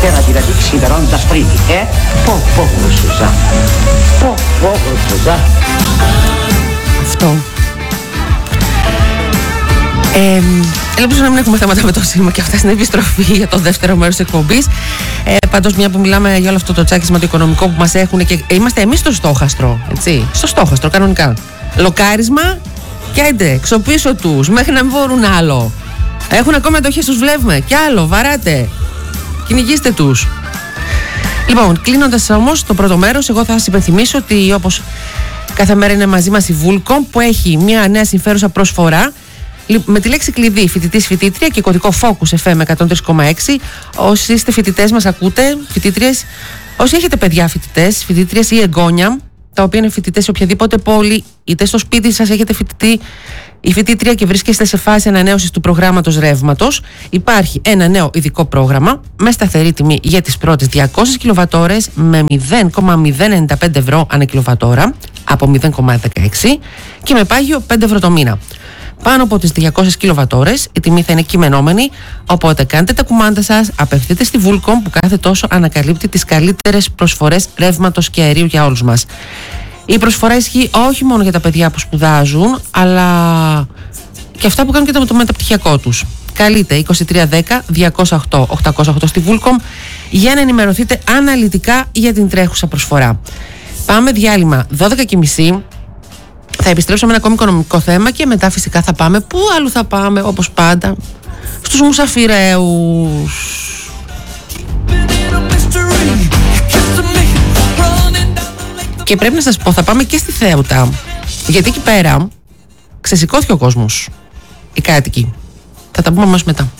μέρα δηλαδή ξημερώντας πριν. Πω γλωσσουζά. Πω γλωσσουζά. Αυτό. Ελπίζω να μην έχουμε θέματα με το σήμα και αυτά στην επιστροφή για το δεύτερο μέρος της εκπομπής. Πάντως, μια που μιλάμε για όλο αυτό το τσάκισμα το οικονομικό που μας έχουν και είμαστε εμείς στο στόχαστρο, έτσι, στο στόχαστρο κανονικά. Λοκάρισμα και άντε, εξωπίσω τους, μέχρι να μην μπορούν άλλο. Έχουν ακόμα εντοχές, τους βλέπουμε, κι άλλο, βαράτε, κυνηγήστε τους. Λοιπόν, κλείνοντας όμως το πρώτο μέρος, εγώ θα σας υπενθυμίσω ότι όπως κάθε μέρα είναι μαζί μας η Vulcom που έχει μια νέα συμφέρουσα προσφορά με τη λέξη κλειδί φοιτητής φοιτήτρια και κωδικό Focus FM 103,6. Όσοι είστε φοιτητές μας ακούτε, φοιτήτριες, όσοι έχετε παιδιά φοιτητές, φοιτήτριες ή εγγόνια τα οποία είναι φοιτητές σε οποιαδήποτε πόλη, είτε στο σπίτι σας έχετε φοιτητή ή φοιτήτρια και βρίσκεστε σε φάση ανανέωσης του προγράμματος ρεύματος, υπάρχει ένα νέο ειδικό πρόγραμμα με σταθερή τιμή για τις πρώτες 200 κιλοβατόρες με 0,095 ευρώ ανά κιλοβατόρα από 0,16 και με πάγιο 5 ευρώ το μήνα. Πάνω από τις 200 κιλοβατόρες η τιμή θα είναι κειμενόμενη, οπότε κάντε τα κουμάντα σας, απευθείτε στη Vulcom που κάθε τόσο ανακαλύπτει τις καλύτερες προσφορές ρεύματος και αερίου για όλους μας. Η προσφορά ισχύει όχι μόνο για τα παιδιά που σπουδάζουν, αλλά και αυτά που κάνουν και το μεταπτυχιακό τους. Καλείτε 2310 208 808 στη Vulcom για να ενημερωθείτε αναλυτικά για την τρέχουσα προσφορά. Πάμε διάλειμμα 12:30. Θα επιστρέψουμε με ένα ακόμη οικονομικό θέμα και μετά φυσικά θα πάμε. Πού αλλού θα πάμε, όπως πάντα? Στους μουσαφιραίους. Και πρέπει να σας πω, θα πάμε και στη Θέουτα, γιατί εκεί πέρα ξεσηκώθηκε ο κόσμος, οι κάτοικοι. Θα τα πούμε όμως μετά.